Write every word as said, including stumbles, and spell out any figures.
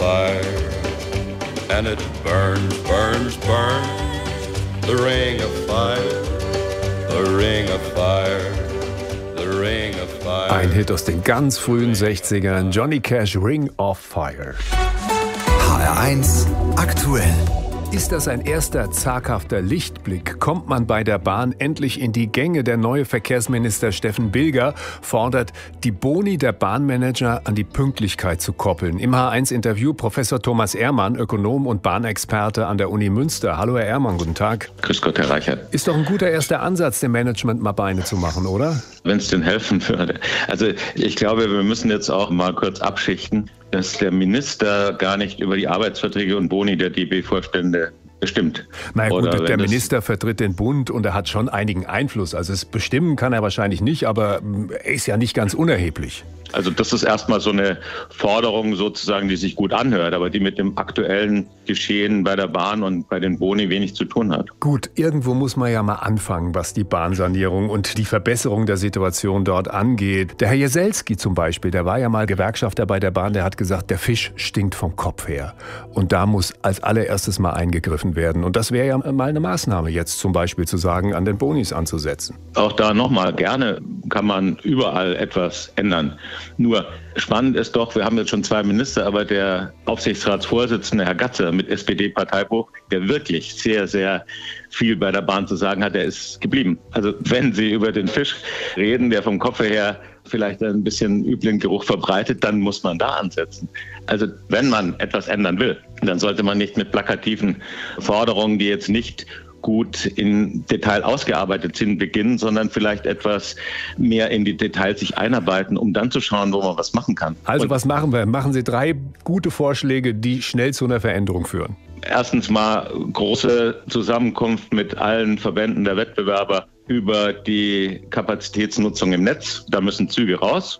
fire, and it burns, burns, burns. The ring of fire, the ring of fire, the ring of fire. Ein Hit aus den ganz frühen sechzigern, Johnny Cash, Ring of Fire. H R eins aktuell. Ist das ein erster zaghafter Lichtblick? Kommt man bei der Bahn endlich in die Gänge? Der neue Verkehrsminister Steffen Bilger fordert, die Boni der Bahnmanager an die Pünktlichkeit zu koppeln. Im H eins Interview Professor Thomas Ehrmann, Ökonom und Bahnexperte an der Uni Münster. Hallo Herr Ehrmann, guten Tag. Grüß Gott, Herr Reichert. Ist doch ein guter erster Ansatz, dem Management mal Beine zu machen, oder? Wenn es denn helfen würde. Also ich glaube, wir müssen jetzt auch mal kurz abschichten, dass der Minister gar nicht über die Arbeitsverträge und Boni der D B-Vorstände bestimmt. Na ja, gut, Oder der Minister vertritt den Bund und er hat schon einigen Einfluss. Also es bestimmen kann er wahrscheinlich nicht, aber er ist ja nicht ganz unerheblich. Also das ist erstmal so eine Forderung sozusagen, die sich gut anhört, aber die mit dem aktuellen Geschehen bei der Bahn und bei den Boni wenig zu tun hat. Gut, irgendwo muss man ja mal anfangen, was die Bahnsanierung und die Verbesserung der Situation dort angeht. Der Herr Jeselski zum Beispiel, der war ja mal Gewerkschafter bei der Bahn, der hat gesagt, der Fisch stinkt vom Kopf her. Und da muss als allererstes mal eingegriffen werden. Und das wäre ja mal eine Maßnahme, jetzt zum Beispiel zu sagen, an den Bonis anzusetzen. Auch da nochmal, gerne kann man überall etwas ändern. Nur spannend ist doch, wir haben jetzt schon zwei Minister, aber der Aufsichtsratsvorsitzende, Herr Gatze, mit S P D-Parteibuch, der wirklich sehr, sehr viel bei der Bahn zu sagen hat, der ist geblieben. Also wenn Sie über den Fisch reden, der vom Kopf her vielleicht ein bisschen üblen Geruch verbreitet, dann muss man da ansetzen. Also wenn man etwas ändern will, dann sollte man nicht mit plakativen Forderungen, die jetzt nicht gut in Detail ausgearbeitet sind, beginnen, sondern vielleicht etwas mehr in die Details sich einarbeiten, um dann zu schauen, wo man was machen kann. Also Und was machen wir? Machen Sie drei gute Vorschläge, die schnell zu einer Veränderung führen. Erstens mal große Zusammenkunft mit allen Verbänden der Wettbewerber über die Kapazitätsnutzung im Netz. Da müssen Züge raus.